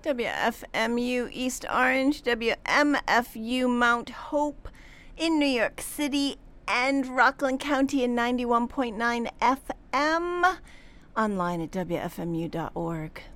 WFMU East Orange, WMFU Mount Hope in New York City, and Rockland County in 91.9 FM. Online at WFMU.org.